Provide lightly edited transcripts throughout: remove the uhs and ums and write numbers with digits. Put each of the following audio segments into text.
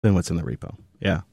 than what's in the repo. Yeah.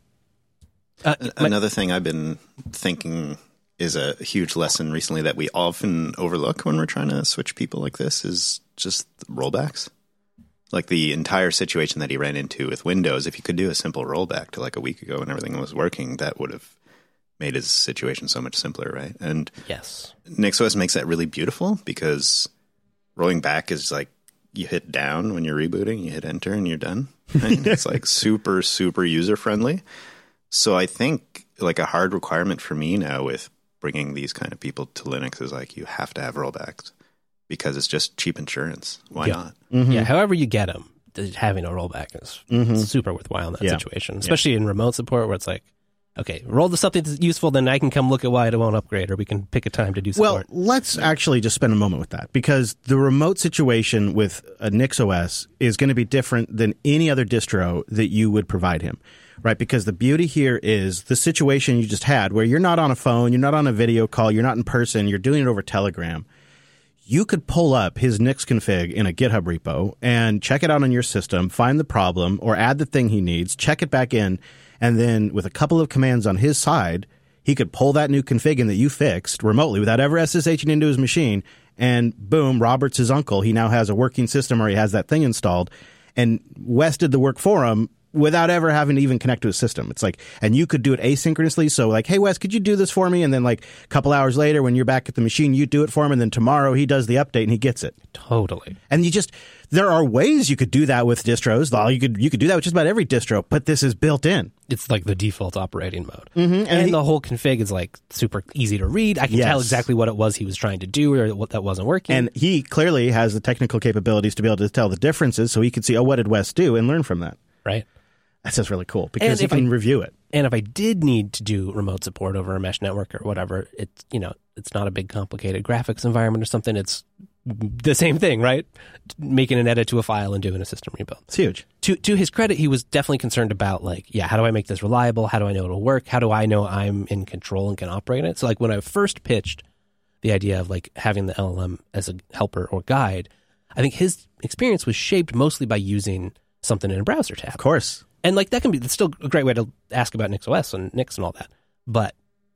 Another thing I've been thinking is a huge lesson recently that we often overlook when we're trying to switch people like this is just rollbacks. Like the entire situation that he ran into with Windows, if you could do a simple rollback to like a week ago when everything was working, that would have made his situation so much simpler, right? And yes, NixOS makes that really beautiful because rolling back is like you hit down when you're rebooting, you hit enter and you're done. Right? It's like super, super user-friendly. So I think like a hard requirement for me now with bringing these kind of people to Linux is like you have to have rollbacks because it's just cheap insurance. Why not? Mm-hmm. Yeah, however you get them, having a rollback is super worthwhile in that situation, especially in remote support where it's like, okay, roll to something that's useful, then I can come look at why it won't upgrade, or we can pick a time to do support. Well, let's actually just spend a moment with that, because the remote situation with a NixOS is going to be different than any other distro that you would provide him, right? Because the beauty here is the situation you just had where you're not on a phone, you're not on a video call, you're not in person, you're doing it over Telegram. You could pull up his Nix config in a GitHub repo and check it out on your system, find the problem, or add the thing he needs, check it back in, and then with a couple of commands on his side, he could pull that new config in that you fixed remotely without ever SSHing into his machine. And boom, Robert's his uncle. He now has a working system, or he has that thing installed. And Wes did the work for him without ever having to even connect to his system. It's like, and you could do it asynchronously. So like, hey, Wes, could you do this for me? And then like a couple hours later, when you're back at the machine, you do it for him. And then tomorrow he does the update and he gets it. Totally. And there are ways you could do that with distros. You could do that with just about every distro, but this is built in. It's like the default operating mode. Mm-hmm. And the whole config is like super easy to read. I can tell exactly what it was he was trying to do or what that wasn't working. And he clearly has the technical capabilities to be able to tell the differences, so he could see, oh, what did Wes do, and learn from that. Right. That's just really cool because you can review it. And if I did need to do remote support over a mesh network or whatever, it's not a big complicated graphics environment or something. It's the same thing, right? Making an edit to a file and doing a system rebuild. It's huge. To his credit, he was definitely concerned about how do I make this reliable? How do I know it'll work? How do I know I'm in control and can operate it? So like when I first pitched the idea of like having the LLM as a helper or guide, I think his experience was shaped mostly by using something in a browser tab. Of course. And like that's still a great way to ask about NixOS and Nix and all that. But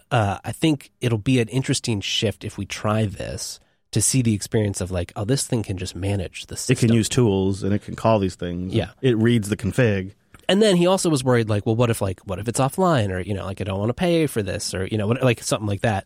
I think it'll be an interesting shift if we try this to see the experience of like, oh, this thing can just manage the system. It can use tools and it can call these things. Yeah. It reads the config. And then he also was worried like, well, what if it's offline, or, like I don't want to pay for this, or, like something like that.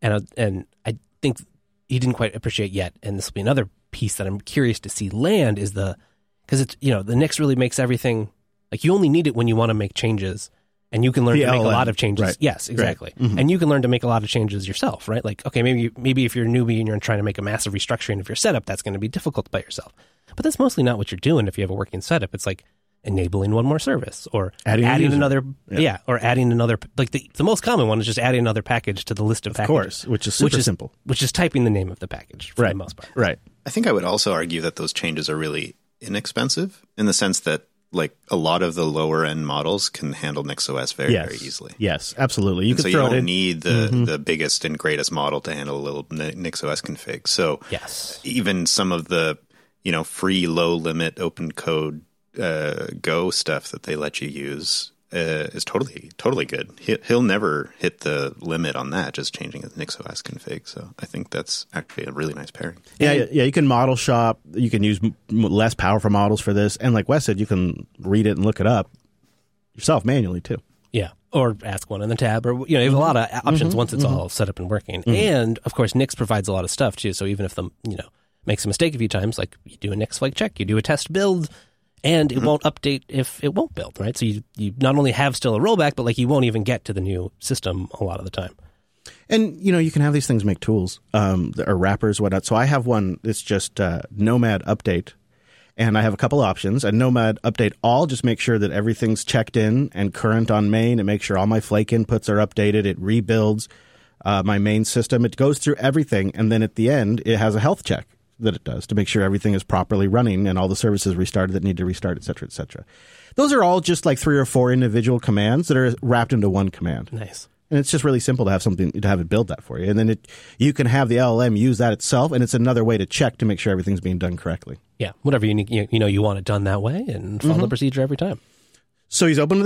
And I think he didn't quite appreciate yet. And this will be another piece that I'm curious to see land is because it's, the Nix really makes everything. Like you only need it when you want to make changes, and you can learn to make a lot of changes. Right. Yes, exactly. Right. Mm-hmm. And you can learn to make a lot of changes yourself, right? Like, okay, maybe if you're a newbie and you're trying to make a massive restructuring of your setup, that's going to be difficult by yourself. But that's mostly not what you're doing if you have a working setup. It's like enabling one more service or adding another, or adding another. Like the most common one is just adding another package to the list of packages. Of course, which is super simple. Which is typing the name of the package for the most part. Right. I think I would also argue that those changes are really inexpensive in the sense that like a lot of the lower end models can handle NixOS very easily. Yes, absolutely. You don't need the biggest and greatest model to handle a little NixOS config. So even some of the free low limit open code Go stuff that they let you use is totally good. He'll never hit the limit on that, just changing his NixOS config. So I think that's actually a really nice pairing. Yeah. You can model shop. You can use less powerful models for this. And like Wes said, you can read it and look it up yourself manually too. Yeah. Or ask one in the tab, or you have a lot of options once it's all set up and working. And of course, Nix provides a lot of stuff too. So even if the makes a mistake a few times, like you do a Nix flag check, you do a test build, and it won't update if it won't build, right? So you not only have still a rollback, but like you won't even get to the new system a lot of the time. And, you can have these things make tools or wrappers, whatnot. So I have one that's just Nomad Update, and I have a couple options. And Nomad Update All just make sure that everything's checked in and current on main. It makes sure all my Flake inputs are updated. It rebuilds my main system. It goes through everything, and then at the end, it has a health check that it does to make sure everything is properly running and all the services restarted that need to restart, et cetera, et cetera. Those are all just like 3 or 4 individual commands that are wrapped into one command. Nice. And it's just really simple to have it build that for you. And then you can have the LLM use that itself, and it's another way to check to make sure everything's being done correctly. Yeah, whatever you need, you want it done that way, and follow the procedure every time. So he's open to